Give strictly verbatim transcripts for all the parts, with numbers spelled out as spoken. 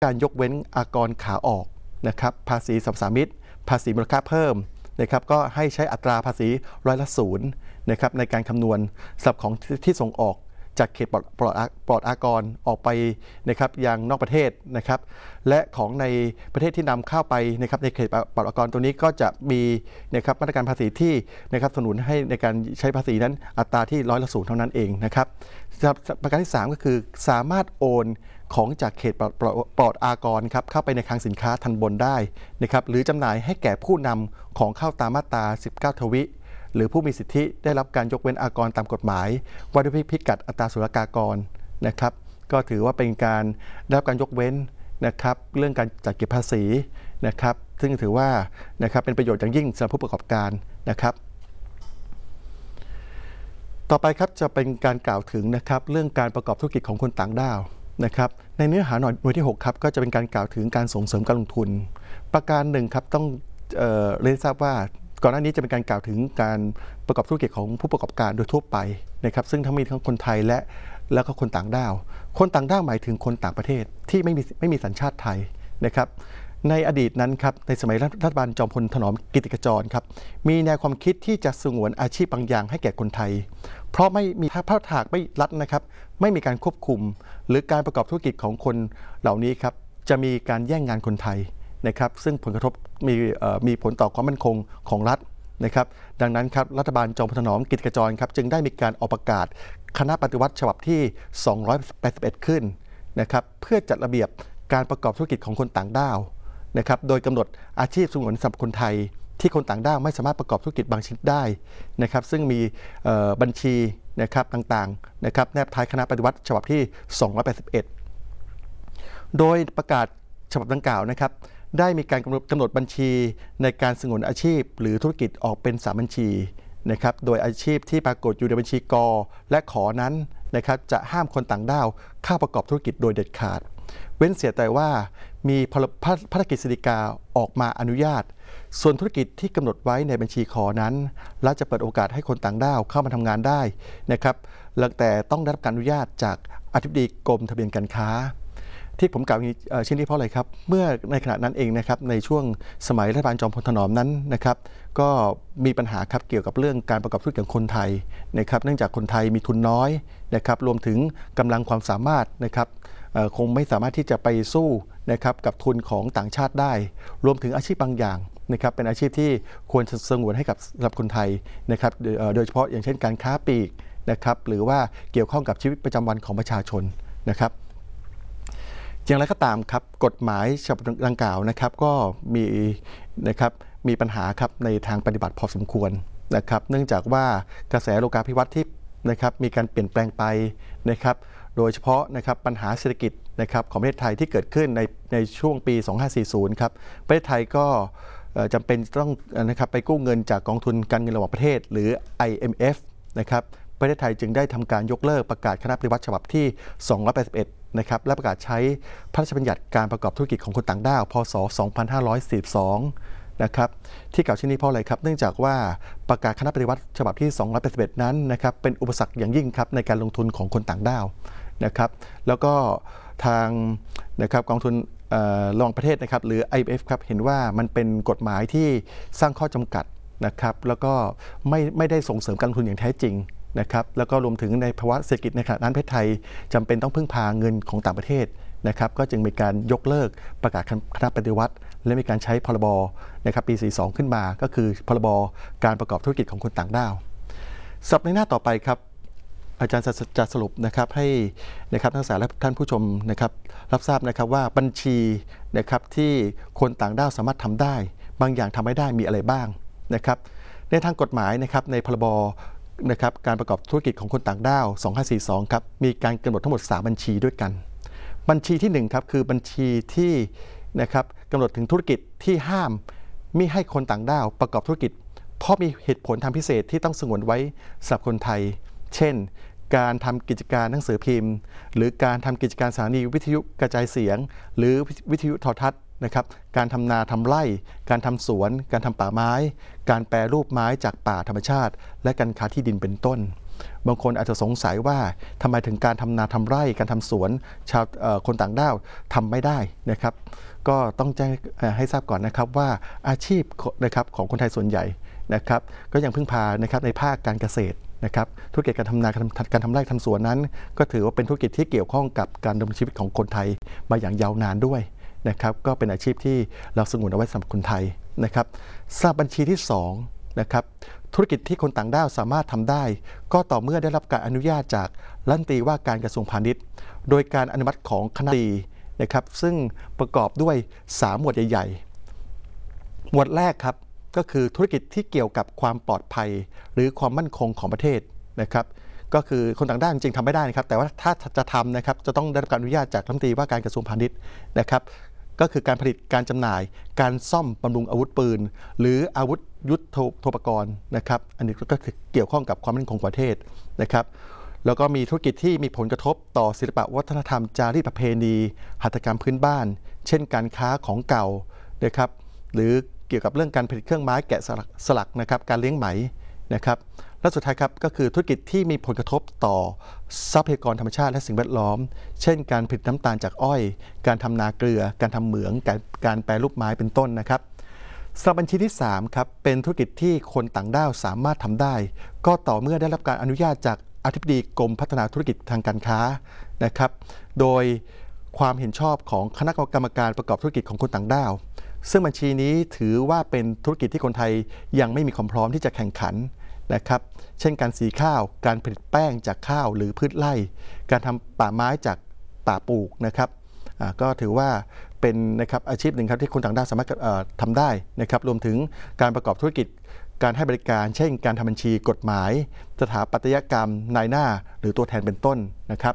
การยกเว้นอากรขาออกนะครับภาษีสัมปทานมิตรภาษีมูลค่าเพิ่มนะครับก็ให้ใช้อัตราภาษีร้อยละศูนย์นะครับในการคำนวณสำหรับของที่ส่งออกจากเขตปลอดปลอดปลอดอากรออกไปนะครับยังนอกประเทศนะครับและของในประเทศที่นำเข้าไปนะครับในเขตปลอดอากรตัวนี้ก็จะมีนะครับมาตรการภาษีที่นะครับสนับสนุนให้ในการใช้ภาษีนั้นอัตราที่ร้อยละศูนย์เท่านั้นเองนะครับประการที่สามก็คือสามารถโอนของจากเขตปลอดอากรครับเข้าไปในคลังสินค้าทันบนได้นะครับหรือจำหน่ายให้แก่ผู้นำของเข้าตามมาตราสิบเก้าทวิหรือผู้มีสิทธิได้รับการยกเว้นอากรตามกฎหมายว่าด้วยพิกัดอัตราศุลกากรนะครับก็ถือว่าเป็นการได้รับการยกเว้นนะครับเรื่องการจัดเก็บภาษีนะครับซึ่งถือว่านะครับเป็นประโยชน์อย่างยิ่งสำหรับผู้ประกอบการนะครับต่อไปครับจะเป็นการกล่าวถึงนะครับเรื่องการประกอบธุรกิจของคนต่างด้าวนะครับในเนื้อหาหน่วยที่หกครับก็จะเป็นการกล่าวถึงการส่งเสริมการลงทุนประการหนึ่งครับต้องเอ่อเรียนทราบว่าก่อนหน้านี้จะเป็นการกล่าวถึงการประกอบธุรกิจของผู้ประกอบการโดยทั่วไปนะครับซึ่งทั้งมีทั้งคนไทยและแล้วก็คนต่างด้าวคนต่างด้าวหมายถึงคนต่างประเทศที่ไม่มีไม่มีสัญชาติไทยนะครับในอดีตนั้นครับในสมัยรัฐบาลจอมพลถนอมกิติขจรครับมีแนวความคิดที่จะสงวนอาชีพบางอย่างให้แก่คนไทยเพราะไม่มีภาพถากไม่รัดนะครับไม่มีการควบคุมหรือการประกอบธุรกิจของคนเหล่านี้ครับจะมีการแย่งงานคนไทยนะครับซึ่งผลกระทบมีมีผลต่อความมั่นคงของรัฐนะครับดังนั้นครับรัฐบาลจอมพลถนอมกิติขจรครับจึงได้มีการออกประกาศคณะปฏิวัติฉบับที่สองร้อยแปดสิบเอ็ดขึ้นนะครับเพื่อจัดระเบียบการประกอบธุรกิจของคนต่างด้าวนะครับโดยกำหนดอาชีพสงวนสำหรับคนไทยที่คนต่างด้าวไม่สามารถประกอบธุรกิจบางชนิดได้นะครับซึ่งมีบัญชีนะครับต่างๆนะครับแนบท้ายคณะปฏิวัติฉบับที่สองร้อยแปดสิบเอ็ดโดยประกาศฉบับดังกล่าวนะครับได้มีการกำหนดบัญชีในการสงวนอาชีพหรือธุรกิจออกเป็นสามบัญชีนะครับโดยอาชีพที่ปรากฏอยู่ในบัญชีกและขอนั้นนะครับจะห้ามคนต่างด้าวเข้าประกอบธุรกิจโดยเด็ดขาดเว้นเสียแต่ว่ามีพระราชกฤษฎีกาออกมาอนุญาตส่วนธุรกิจที่กำหนดไว้ในบัญชีขอนั้นรัฐจะเปิดโอกาสให้คนต่างด้าวเข้ามาทำงานได้นะครับแต่ต้องได้รับการอนุญาตจากอธิบดีกรมทะเบียนการค้าที่ผมกล่าวเช่นนี้เพราะอะไรครับเมื่อในขณะนั้นเองนะครับในช่วงสมัยรัฐบาลจอมพลถนอมนั้นนะครับก็มีปัญหาครับเกี่ยวกับเรื่องการประกอบธุรกิจของคนไทยนะครับเนื่องจากคนไทยมีทุนน้อยนะครับรวมถึงกำลังความสามารถนะครับคงไม่สามารถที่จะไปสู้นะครับกับทุนของต่างชาติได้รวมถึงอาชีพบางอย่างนะครับเป็นอาชีพที่ควรจะสงวนให้กับสำหรับคนไทยนะครับโดยเฉพาะอย่างเช่นการค้าปลีกนะครับหรือว่าเกี่ยวข้องกับชีวิตประจำวันของประชาชนนะครับอย่างไรก็ตามครับกฎหมายฉบับดังกล่าวนะครับก็มีนะครับมีปัญหาครับในทางปฏิบัติพอสมควรนะครับเนื่องจากว่ากระแสโลกาภิวัตน์ที่นะครับมีการเปลี่ยนแปลงไปนะครับโดยเฉพาะนะครับปัญหาเศรษฐกิจนะครับของประเทศไทยที่เกิดขึ้นในในช่วงปีสองพันห้าร้อยสี่สิบครับประเทศไทยก็จำเป็นต้องนะครับไปกู้เงินจากกองทุนการเงินระหว่างประเทศหรือ ไอ เอ็ม เอฟ นะครับประเทศไทยจึงได้ทำการยกเลิกประกาศคณะปฏิวัติฉบับที่สองร้อยแปดสิบเอ็ดนะครับและประกาศใช้พระราชบัญญัติการประกอบธุรกิจของคนต่างด้าวพ.ศ. สองพันห้าร้อยสี่สิบสองนะครับที่กล่าวเช่นนี้เพราะอะไรครับเนื่องจากว่าประกาศคณะปฏิวัติฉบับที่สองร้อยแปดสิบเอ็ดนั้นนะครับเป็นอุปสรรคอย่างยิ่งครับในการลงทุนของคนต่างด้าวนะครับแล้วก็ทางนะครับกองทุนระหว่างประเทศนะครับหรือ ไอ เอ็ม เอฟ ครับเห็นว่ามันเป็นกฎหมายที่สร้างข้อจำกัดนะครับแล้วก็ไม่ไม่ได้ส่งเสริมการลงทุนอย่างแท้จริงนะครับแล้วก็รวมถึงในภาวะเศรษฐกิจในขณะนั้นประเทศไทยจำเป็นต้องพึ่งพาเงินของต่างประเทศนะครับก็จึงมีการยกเลิกประกาศคณะปฏิวัติและมีการใช้พรบนะครับปีสี่สิบสองขึ้นมาก็คือพรบการประกอบธุรกิจของคนต่างด้าวสับในหน้าต่อไปครับอาจารย์จะสรุปนะครับให้นะครับนักศึกษาและท่านผู้ชมนะครับรับทราบนะครับว่าบัญชีนะครับที่คนต่างด้าวสามารถทำได้บางอย่างทำไม่ได้มีอะไรบ้างนะครับในทางกฎหมายนะครับในพรบนะครับการประกอบธุรกิจของคนต่างด้าวสองพันห้าร้อยสี่สิบสองครับมีการกำหนดทั้งหมดสามบัญชีด้วยกันบัญชีที่หนึ่งครับคือบัญชีที่นะครับกำหนดถึงธุรกิจที่ห้ามมิให้คนต่างด้าวประกอบธุรกิจเพราะมีเหตุผลทางพิเศษที่ต้องสงวนไว้สำหรับคนไทยเช่นการทำกิจการหนังสือพิมพ์หรือการทำกิจการสถานีวิทยุกระจายเสียงหรือวิทยุโทรทัศน์นะครับการทำนาทำไร่การทำสวนการทำป่าไม้การแปรรูปไม้จากป่าธรรมชาติและการค้าที่ดินเป็นต้นบางคนอาจจะสงสัยว่าทำไมถึงการทำนาทำไร่การทำสวนชาวคนต่างด้าวทำไม่ได้นะครับก็ต้องแจ้งให้ทราบก่อนนะครับว่าอาชีพนะครับของคนไทยส่วนใหญ่นะครับก็ยังพึ่งพานะครับในภาคการเกษตรนะครับธุรกิจการทำนาการทำไร่ทำสวนนั้นก็ถือว่าเป็นธุรกิจที่เกี่ยวข้องกับการดำเนินชีวิตของคนไทยมาอย่างยาวนานด้วยนะครับก็เป็นอาชีพที่เราสงวนเอาไว้สำหรับคนไทยนะครับทราบบัญชีที่สองนะครับธุรกิจที่คนต่างด้าวสามารถทำได้ก็ต่อเมื่อได้รับการอนุญาตจากรัฐมนตรีว่าการกระทรวงพาณิชย์โดยการอนุมัติของคณะรัฐมนตรีนะครับซึ่งประกอบด้วยสามหมวดใหญ่ๆหมวดแรกครับก็คือธุรกิจที่เกี่ยวกับความปลอดภัยหรือความมั่นคงของประเทศนะครับก็คือคนต่างด้าวจริงๆทำไม่ได้นะครับแต่ว่าถ้าจะทำนะครับจะต้องได้รับการอนุญาตจากรัฐมนตรีว่าการกระทรวงพาณิชย์นะครับก็คือการผลิตการจำหน่ายการซ่อมบำรุงอาวุธปืนหรืออาวุธยุทโธปกรณ์นะครับอันนี้ก็คือเกี่ยวข้องกับความมั่นคงของประเทศนะครับแล้วก็มีธุรกิจที่มีผลกระทบต่อศิลปวัฒนธรรมจารีตประเพณีหัตถกรรมพื้นบ้านเช่นการค้าของเก่านะครับหรือเกี่ยวกับเรื่องการผลิตเครื่องไม้แกะสลักสลักนะครับการเลี้ยงไหมนะครับและสุดท้ายครับก็คือธุรกิจที่มีผลกระทบต่อทรัพยากรธรรมชาติและสิ่งแวดล้อมเช่นการผลิตน้ำตาลจากอ้อยการทำนาเกลือการทำเหมืองการการแปรรูปไม้เป็นต้นนะครับสำหรับบัญชีที่สามครับเป็นธุรกิจที่คนต่างด้าวสามารถทำได้ก็ต่อเมื่อได้รับการอนุญาตจากอธิบดีกรมพัฒนาธุรกิจทางการค้านะครับโดยความเห็นชอบของคณะกรรมการประกอบธุรกิจของคนต่างด้าวซึ่งบัญชีนี้ถือว่าเป็นธุรกิจที่คนไทยยังไม่มีความพร้อมที่จะแข่งขันนะครับเช่นการสีข้าวการผลิตแป้งจากข้าวหรือพืชไร่การทำป่าไม้จากป่าปลูกนะครับก็ถือว่าเป็นนะครับอาชีพหนึ่งครับที่คนต่างด้าวสามารถทำได้นะครับรวมถึงการประกอบธุรกิจการให้บริการเช่นการทำบัญชีกฎหมายสถาปัตยกรรมนายหน้าหรือตัวแทนเป็นต้นนะครับ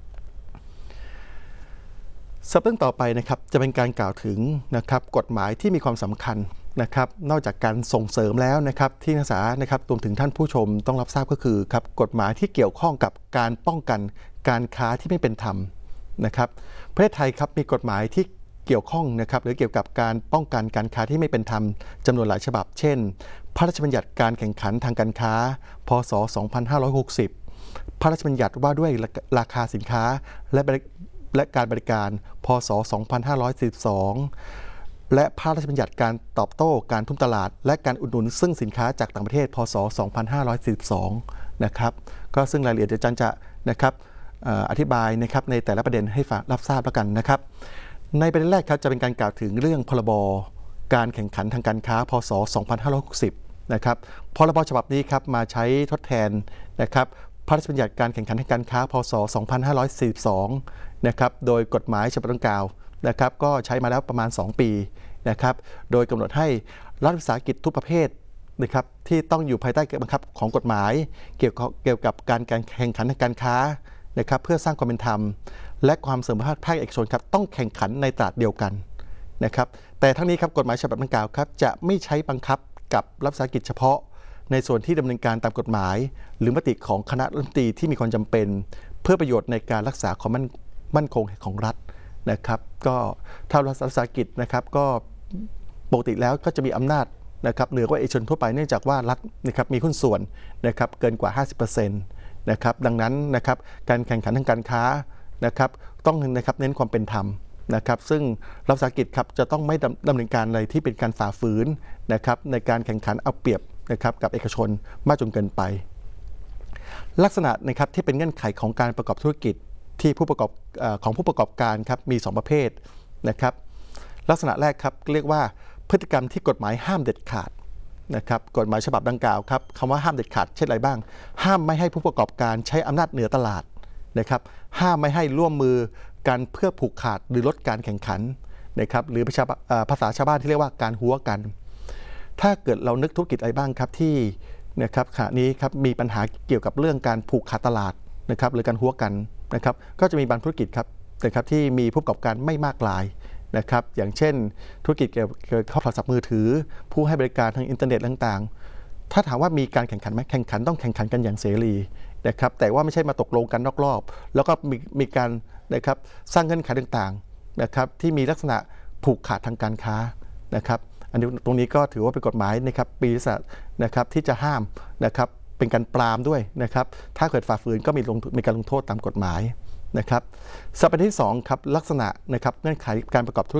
สัปดาห์ต่อไปนะครับจะเป็นการกล่าวถึงนะครับกฎหมายที่มีความสำคัญนะครับนอกจากการส่งเสริมแล้วนะครับที่นักศึกษานะครับรวมถึงท่านผู้ชมต้องรับทราบก็คือครับกฎหมายที่เกี่ยวข้องกับการป้องกันการค้าที่ไม่เป็นธรรมนะครับประเทศไทยครับมีกฎหมายที่เกี่ยวข้องนะครับหรือเกี่ยวกับการป้องกันการค้าที่ไม่เป็นธรรมจำนวนหลายฉบับเช่นพระราชบัญญัติการแข่งขันทางการค้าพ.ศ. สองพันห้าร้อยหกสิบพระราชบัญญัติว่าด้วยราคาสินค้าและและการบริการพ.ศ. สองพันห้าร้อยสี่สิบสองและพระราชบัญญัติการตอบโต้การทุ่มตลาดและการอุดหนุนซึ่งสินค้าจากต่างประเทศพ.ศ. สองพันห้าร้อยสี่สิบสองนะครับก็ซึ่งรายละเอียดอาจารย์จะนะครับอธิบายนะครับในแต่ละประเด็นให้รับทราบแล้วกันนะครับในประเด็นแรกครับจะเป็นการกล่าวถึงเรื่องพรบการแข่งขันทางการค้าพ.ศ. สองพันห้าร้อยหกสิบนะครับพรบฉบับนี้ครับมาใช้ทดแทนนะครับพระราชบัญญัติการแข่งขันทางการค้าพ.ศ. สองพันห้าร้อยสี่สิบสองนะครับโดยกฎหมายฉบับดังกล่าวนะครับก็ใช้มาแล้วประมาณสองปีนะครับโดยกำหนดให้รัฐวิสาหกิจทุกประเภทนะครับที่ต้องอยู่ภายใต้การบังคับของกฎหมายเกี่ยวกับเกี่ยวกับการการแข่งขันทางการค้านะครับเพื่อสร้างความเป็นธรรมและความเสมอภาคภาคเอกชนครับต้องแข่งขันในตลาดเดียวกันนะครับแต่ทั้งนี้ครับกฎหมายฉบับดังกล่าวครับจะไม่ใช้บังคับกับรัฐวิสาหกิจเฉพาะในส่วนที่ดำเนินการตามกฎหมายหรือมติของคณะรัฐมนตรีที่มีความจำเป็นเพื่อประโยชน์ในการรักษาความมั่นมั่นคงของรัฐนะครับก็ถ้ารัฐวิสาหกิจนะครับก็ปกติแล้วก็จะมีอำนาจนะครับเหนือกว่าเอกชนทั่วไปเนื่องจากว่ารัฐนะครับมีหุ้นส่วนนะครับเกินกว่า ห้าสิบเปอร์เซ็นต์ นะครับดังนั้นนะครับการแข่งขันทางการค้านะครับต้องนะครับเน้นความเป็นธรรมนะครับซึ่งรัฐวิสาหกิจครับจะต้องไม่ดำเนินการอะไรที่เป็นการฝ่าฝืนนะครับในการแข่งขันเอาเปรียบนะครับกับเอกชนมากจนเกินไปลักษณะนะครับที่เป็นเงื่อนไขของการประกอบธุรกิจที่ผู้ประกอบของผู้ประกอบการครับมีสองประเภทนะครับลักษณะแรกครับเรียกว่าพฤติกรรมที่กฎหมายห้ามเด็ดขาดนะครับกฎหมายฉบับดังกล่าวครับคำว่าห้ามเด็ดขาดเช่นอะไรบ้างห้ามไม่ให้ผู้ประกอบการใช้อำนาจเหนือตลาดนะครับห้ามไม่ให้ร่วมมือกันเพื่อผูกขาดหรือลดการแข่งขันนะครับหรือภาษาชาวบ้านที่เรียกว่าการหัวกันถ้าเกิดเรานึกธุรกิจอะไรบ้างครับที่นะครับขณะนี้ครับมีปัญหาเกี่ยวกับเรื่องการผูกขาดตลาดนะครับหรือการหัวกันนะครับก็จะมีบางธุรกิจครับนะครับที่มีผู้ประกอบการไม่มากรายนะครับอย่างเช่นธุรกิจเกี่ยวกับโทรศัพท์มือถือผู้ให้บริการทางอินเทอร์เน็ตต่างๆถ้าถามว่ามีการแข่งขันไหมแข่งขันต้องแข่งขันกันอย่างเสรีนะครับแต่ว่าไม่ใช่มาตกลงกันนอกรอบแล้วก็มีมีการนะครับสร้างเงื่อนไขต่างๆนะครับที่มีลักษณะผูกขาดทางการค้านะครับอันนี้ตรงนี้ก็ถือว่าเป็นกฎหมายนะครับปีศาจนะครับที่จะห้ามนะครับเป็นการปรามด้วยนะครับถ้าเกิดฝ่าฝืนก็มีลงมีการลงโทษตามกฎหมายนะครับสเต็ปที่สองครับลักษณะนะครับเงื่อนไขการประกอบธุร